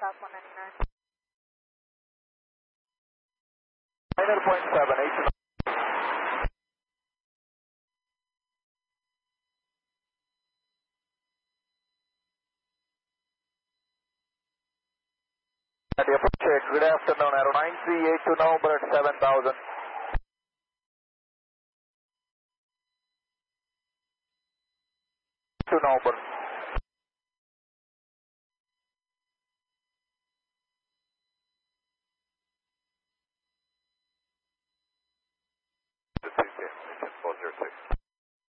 south 199. Final point 7, 8 to 9. Check. Good afternoon, Aero 938 to November at 7000. To November. This is Mission 406.